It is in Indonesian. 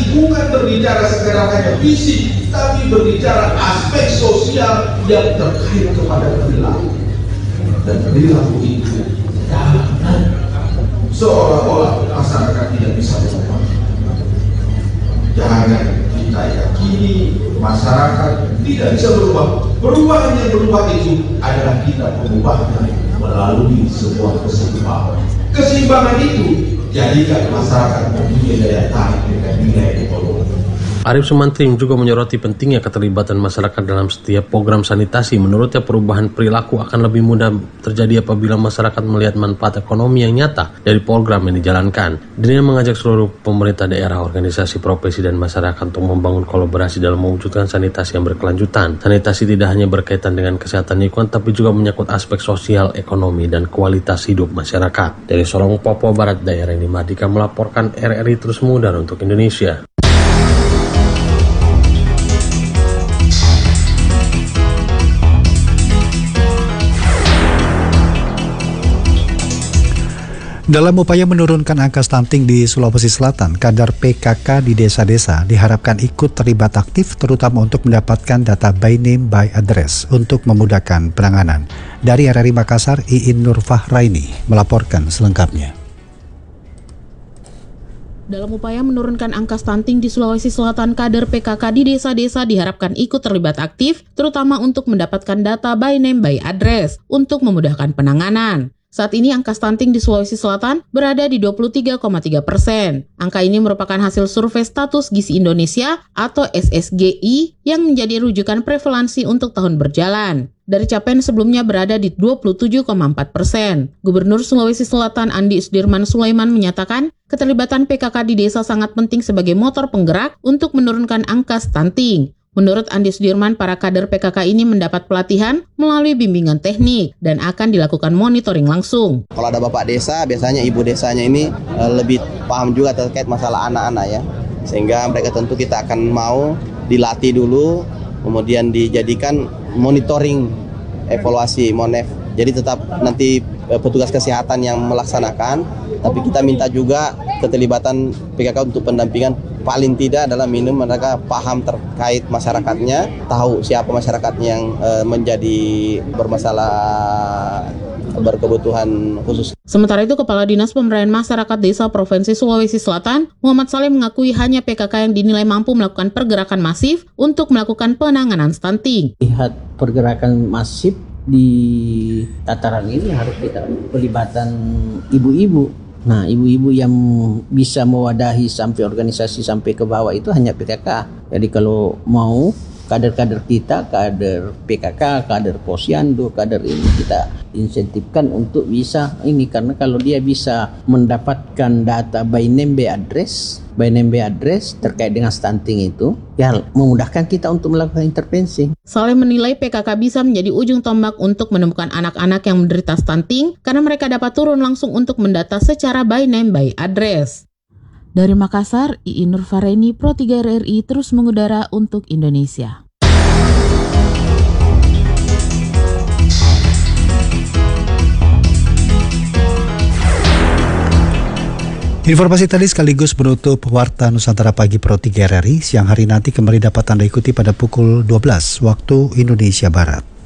bukan berbicara sekedar hanya fisik, tapi berbicara aspek sosial yang terkait kepada perilaku. Dan perilaku itu jangan seolah-olah masyarakat tidak bisa berubah. Jangan kita yakini masyarakat tidak bisa berubah. Perubahan yang berubah itu adalah kita mengubahnya melalui sebuah keseimbangan. Keseimbangan itu jadikan masyarakat mempunyai daya tarik dengan nilai ekonomi. Arif Sumantri juga menyoroti pentingnya keterlibatan masyarakat dalam setiap program sanitasi. Menurutnya perubahan perilaku akan lebih mudah terjadi apabila masyarakat melihat manfaat ekonomi yang nyata dari program yang dijalankan. Dirinya mengajak seluruh pemerintah daerah, organisasi profesi dan masyarakat untuk membangun kolaborasi dalam mewujudkan sanitasi yang berkelanjutan. Sanitasi tidak hanya berkaitan dengan kesehatan lingkungan, tapi juga menyangkut aspek sosial, ekonomi, dan kualitas hidup masyarakat. Dari Sorong, Papua Barat, daerah ini Mardika melaporkan. RRI terus mengudara untuk Indonesia. Dalam upaya menurunkan angka stunting di Sulawesi Selatan, kadar PKK di desa-desa diharapkan ikut terlibat aktif terutama untuk mendapatkan data by name by address untuk memudahkan penanganan. Dari RRI Makassar, Iin Nur Fahraini melaporkan selengkapnya. Dalam upaya menurunkan angka stunting di Sulawesi Selatan, kader PKK di desa-desa diharapkan ikut terlibat aktif terutama untuk mendapatkan data by name by address untuk memudahkan penanganan. Saat ini angka stunting di Sulawesi Selatan berada di 23,3%. Angka ini merupakan hasil survei status gizi Indonesia atau SSGI yang menjadi rujukan prevalensi untuk tahun berjalan. Dari capaian sebelumnya berada di 27,4%. Gubernur Sulawesi Selatan Andi Sudirman Sulaiman menyatakan keterlibatan PKK di desa sangat penting sebagai motor penggerak untuk menurunkan angka stunting. Menurut Andi Sudirman, para kader PKK ini mendapat pelatihan melalui bimbingan teknik dan akan dilakukan monitoring langsung. Kalau ada bapak desa, biasanya ibu desanya ini lebih paham juga terkait masalah anak-anak ya. Sehingga mereka tentu kita akan mau dilatih dulu, kemudian dijadikan monitoring, evaluasi, monef. Jadi tetap nanti petugas kesehatan yang melaksanakan, tapi kita minta juga keterlibatan PKK untuk pendampingan. Paling tidak adalah minimum mereka paham terkait masyarakatnya, tahu siapa masyarakatnya yang menjadi bermasalah berkebutuhan khusus. Sementara itu, Kepala Dinas Pemberdayaan Masyarakat Desa Provinsi Sulawesi Selatan, Muhammad Saleh mengakui hanya PKK yang dinilai mampu melakukan pergerakan masif untuk melakukan penanganan stunting. Lihat pergerakan masif di tataran ini harus kita pelibatan ibu-ibu. Nah, ibu-ibu yang bisa mewadahi sampai organisasi sampai ke bawah itu hanya PKK. Jadi kalau mau kader-kader kita, kader PKK, kader Posyandu, kader ini kita insentifkan untuk bisa ini, karena kalau dia bisa mendapatkan data by name by address terkait dengan stunting itu, ya memudahkan kita untuk melakukan intervensi. Saleh menilai PKK bisa menjadi ujung tombak untuk menemukan anak-anak yang menderita stunting karena mereka dapat turun langsung untuk mendata secara by name by address. Dari Makassar, Iin Nur Fahraini, Pro 3 RRI terus mengudara untuk Indonesia. Informasi tadi sekaligus menutup Warta Nusantara Pagi Pro 3 RRI. Siang hari nanti kembali dapat Anda ikuti pada pukul 12 waktu Indonesia Barat.